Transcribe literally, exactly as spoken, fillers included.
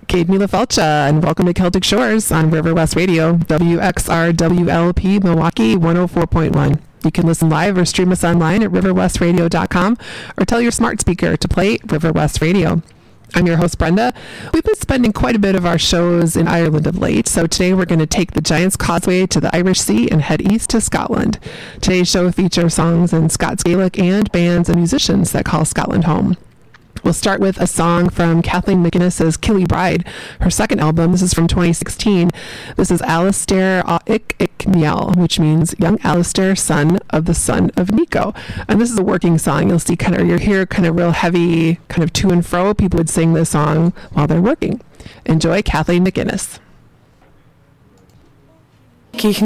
Cade Mila Felcha, and welcome to Celtic Shores on River West Radio, W X R W L P Milwaukee one oh four point one. You can listen live or stream us online at river west radio dot com or tell your smart speaker to play River West Radio. I'm your host, Brenda. We've been spending quite a bit of our shows in Ireland of late, so today we're going to take the Giant's Causeway to the Irish Sea and head east to Scotland. Today's show features songs in Scots Gaelic and bands and musicians that call Scotland home. We'll start with a song from Kathleen McInnes's Killie Bride, her second album. This is from twenty sixteen. This is Alistair Ik Ik Niall, which means young Alistair, son of the son of Nico. And this is a working song. You'll see kind of, you'll hear kind of real heavy, kind of to and fro. People would sing this song while they're working. Enjoy Kathleen McInnes. Keith